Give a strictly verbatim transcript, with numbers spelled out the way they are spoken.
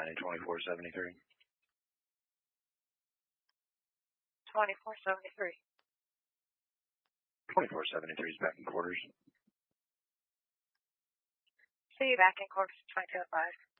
landing twenty-four seventy-three. twenty-four seventy-three. twenty-four seventy-three is back in quarters. See you back in quarters, twenty-two oh five.